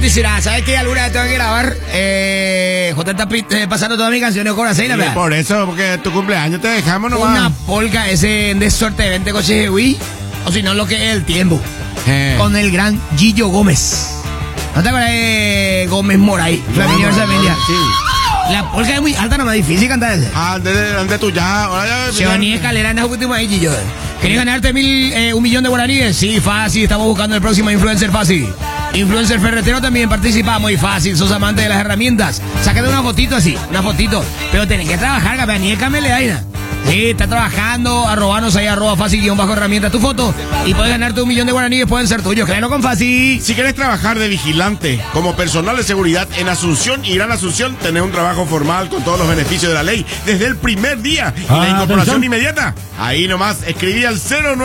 Joti será, ¿sabes qué? Alguna vez tengo que grabar. Jota está pasando todas mis canciones con Corazón. Sí, por eso, porque tu cumpleaños te dejamos nomás. Una polka ese de suerte de 20 coches de Wii. O si no, lo que es el tiempo. Con el gran Gillo Gómez. ¿No te acuerdas de Gómez Moray? Flaminio Familia. Sí. La polka es muy alta, no más difícil cantar ese. Ande tú ya. Ahora ya. Se van a escalera en la última ahí, Gillo. ¿Querés ganarte 1 millón de guaraníes? Sí, fácil. Estamos buscando el próximo influencer fácil. Influencer ferretero también participa, muy fácil. Sos amante de las herramientas. Sácate una fotito así, una fotito. Pero tenés que trabajar, campeón. Ni el camele aina. Sí, está trabajando, arrobanos ahí, @fácil_herramienta tu foto y puedes ganarte 1 millón de guaraníes, pueden ser tuyos, créelo con Fácil. Si querés trabajar de vigilante como personal de seguridad en Asunción y Gran Asunción, tenés un trabajo formal con todos los beneficios de la ley desde el primer día y la incorporación inmediata. Ahí nomás, escribí al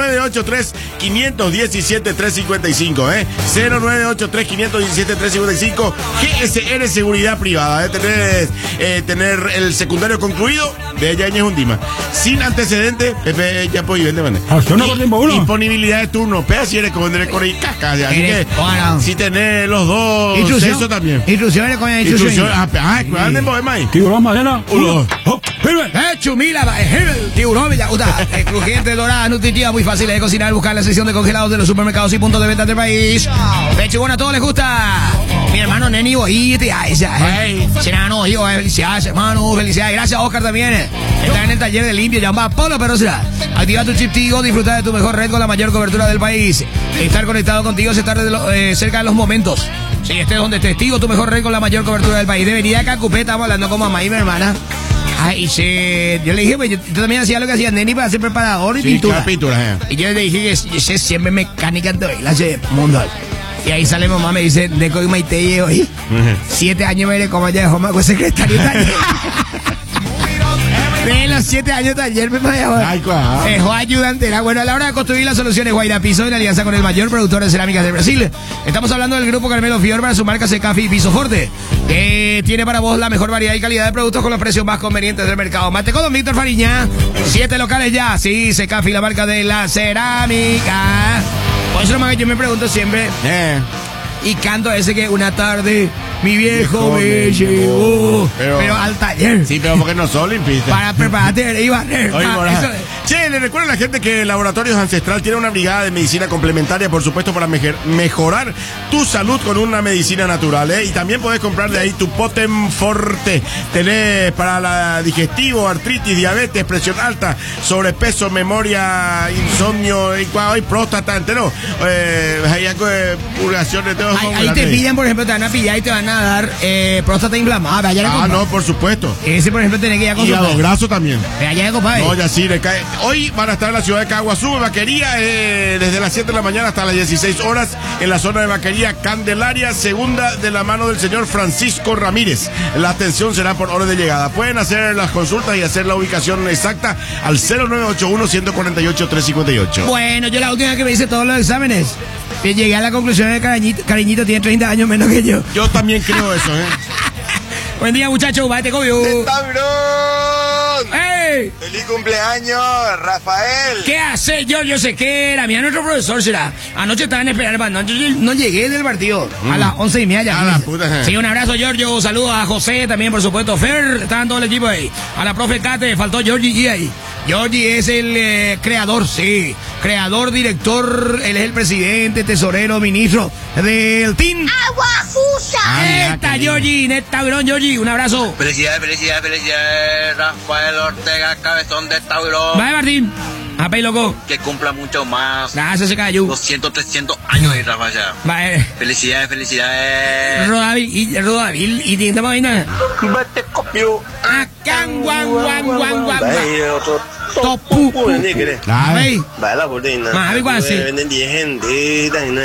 0983-517-355, 0983-517-355, GSR Seguridad Privada, tenés tener el secundario concluido, de ella es un dima. Sin antecedentes, ya puedes vender, man. Disponibilidad de turno, pero si eres como de correr caca, así que si tenés los dos, eso también. Instrucciones con la instrucción. ¿Cuándo podemos ir? Tiburón mañana. Chumila, tiburón, crujiente, dorada, nutritiva, muy fácil de cocinar. Buscar la sección de congelados de los supermercados y puntos de venta del país. Pechugona, a todos les gusta. Mi hermano Neni Bojite, Serano, hijo, felicidades, hermano, felicidades. Gracias, Oscar, también. Está en el taller de limpio, llama Polo Perosera. Activa tu chip Tigo, disfruta de tu mejor red con la mayor cobertura del país. Estar conectado contigo es estar cerca de los momentos. Si estés donde estés, Tigo, tu mejor red con la mayor cobertura del país. De venida acá, Cupé, estamos hablando con mamá y mi hermana. Ay, yo le dije, pues yo también hacía lo que hacía Neni para ser preparador y pintura. Y yo le dije que yo siempre mecánica en todo el mundo. Y ahí sale mamá, me dice, de Coy Maite hoy. 7 años me iré como allá de Joma con secretario taller. De los 7 años taller me dejó ayudante. Bueno, a la hora de construir las soluciones Guaira Piso en alianza con el mayor productor de cerámicas de Brasil. Estamos hablando del grupo Carmelo Fior para su marca Secafi y Piso Forte, que tiene para vos la mejor variedad y calidad de productos con los precios más convenientes del mercado. Mate con Don Víctor Fariña, 7 locales ya. Sí, Secafi, la marca de la cerámica. Por eso nomás que yo me pregunto siempre y canto ese que una tarde mi viejo me llevó, pero al taller. Sí, pero porque no son limpistas. Para prepararte y barrer. Che, le recuerdo a la gente que Laboratorios Ancestral tiene una brigada de medicina complementaria, por supuesto, para mejorar tu salud con una medicina natural, Y también podés comprar de ahí tu Potem Forte. Tenés para la digestivo, artritis, diabetes, presión alta, sobrepeso, memoria, insomnio, y próstata, entero. Purgaciones, ahí te pillan, por ejemplo, te van a pillar y te van a dar próstata inflamada. No, por supuesto. Ese, por ejemplo, tenés que ir a consultar. Hígado graso también. Allá de compadre. No, ya sí, le cae. Hoy van a estar en la ciudad de Caguazú, en Vaquería, desde las 7 de la mañana hasta las 16 horas, en la zona de Vaquería, Candelaria, segunda de la mano del señor Francisco Ramírez. La atención será por hora de llegada. Pueden hacer las consultas y hacer la ubicación exacta al 0981-148-358. Bueno, yo la última vez que me hice todos los exámenes, llegué a la conclusión de que Cariñito tiene 30 años menos que yo. Yo también creo eso, Buen día, muchachos. Bate, cobio. ¡Ey! ¡Feliz cumpleaños, Rafael! ¿Qué hace, Giorgio Sequera? Mira, nuestro profesor será. Anoche estaban esperando, no llegué del partido. A las 11:30 ya. A la puta. Sí, un abrazo, Giorgio. Saludos a José también, por supuesto. Fer, estaban todo el equipo ahí. A la profe Cate, faltó Giorgi y ahí. Giorgi es el creador, sí. Creador, director, él es el presidente, tesorero, ministro del team. ¡Aguafusa! Neta, Giorgi, neta, bro, Giorgi. Un abrazo. Felicidades, Rafael Ortega, cabezón de Taurón. Bye, Martín. Apay, loco. Que cumpla mucho más. Gracias, se cayó. 200, 300 años de Rafael. Bye. Felicidades. Rodavil, y tiene vaina. Vete copio. Acán, guan. Otro Topu. Vale, la bordina. Vale, igual, sí. Venden 10 gente.